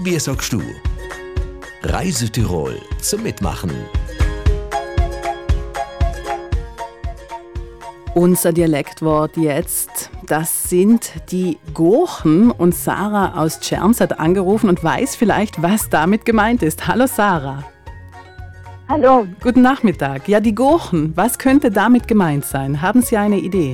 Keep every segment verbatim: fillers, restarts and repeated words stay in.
Wie sagst du? Reisetirol zum Mitmachen. Unser Dialektwort jetzt, das sind die Gochen. Und Sarah aus Tschernz hat angerufen und weiß vielleicht, was damit gemeint ist. Hallo Sarah. Hallo. Guten Nachmittag. Ja, die Gochen, was könnte damit gemeint sein? Haben Sie eine Idee?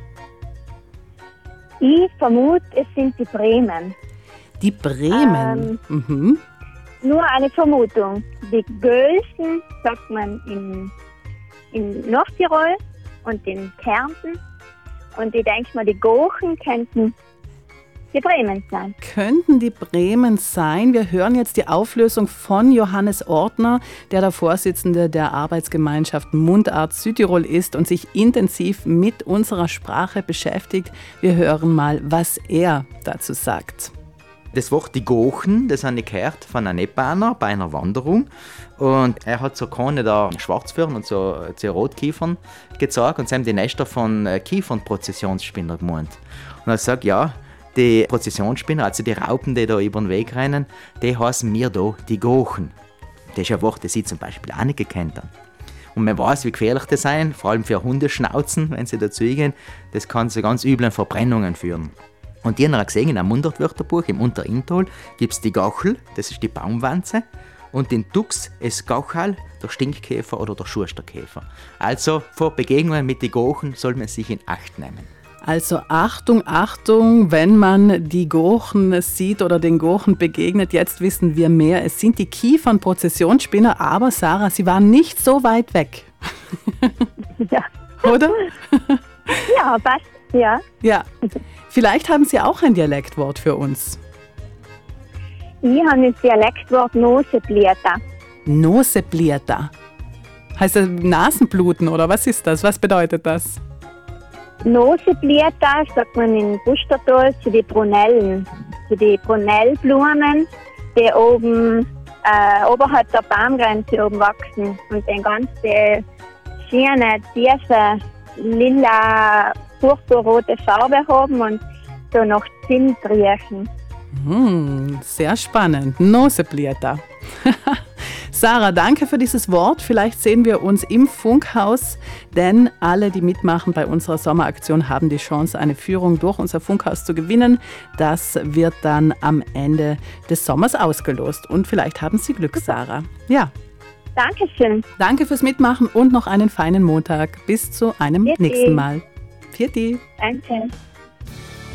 Ich vermute, es sind die Bremen. Die Bremen? Ähm, mhm. Nur eine Vermutung. Die Gölsen sagt man in, in Nordtirol und in Kärnten. Und ich denke mal, die Gochen könnten die Bremen sein. Könnten die Bremen sein? Wir hören jetzt die Auflösung von Johannes Ortner, der der Vorsitzende der Arbeitsgemeinschaft Mundart Südtirol ist und sich intensiv mit unserer Sprache beschäftigt. Wir hören mal, was er dazu sagt. Das Wort die Gochen, das habe ich gehört von einem Neppaner bei einer Wanderung. Und er hat so keine da Schwarzfirn und so, so Rotkiefern gezeigt und sie haben die Nester von Kiefernprozessionsspinner gemeint. Und er sagt, ja, die Prozessionsspinner, also die Raupen, die da über den Weg rennen, die heißen wir da die Gochen. Das ist ein Wort, das ich zum Beispiel auch nicht gekannt habe. Und man weiß, wie gefährlich das sein, vor allem für Hundeschnauzen, wenn sie dazu gehen. Das kann zu ganz üblen Verbrennungen führen. Und die haben wir gesehen, in einem Mundartwörterbuch im Unterinntal gibt es die Gauchel, das ist die Baumwanze, und den Dux, es Gauchal, der Stinkkäfer oder der Schusterkäfer. Also vor Begegnungen mit den Gochen soll man sich in Acht nehmen. Also Achtung, Achtung, wenn man die Gochen sieht oder den Gochen begegnet, jetzt wissen wir mehr. Es sind die Kiefernprozessionsspinner, aber Sarah, sie waren nicht so weit weg. Ja. Oder? Ja, passt. Ja. Ja. Vielleicht haben Sie auch ein Dialektwort für uns. Ich habe das Dialektwort Noseblieta. Noseblieta. Heißt das Nasenbluten oder was ist das? Was bedeutet das? Noseblieta sagt man in Bustertal zu den Brunellen. Zu den Brunellblumen, die oben äh, oberhalb der Baumgrenze oben wachsen und den ganz schöne, tiefe, lila, purpurrote Farbe haben und so nach Zimt riechen. Hm, sehr spannend. Noseblieta. Sarah, danke für dieses Wort. Vielleicht sehen wir uns im Funkhaus, denn alle, die mitmachen bei unserer Sommeraktion, haben die Chance, eine Führung durch unser Funkhaus zu gewinnen. Das wird dann am Ende des Sommers ausgelost. Und vielleicht haben Sie Glück, Sarah. Ja. Dankeschön. Danke fürs Mitmachen und noch einen feinen Montag. Bis zu einem Vierte. nächsten Mal. Vierte. Danke.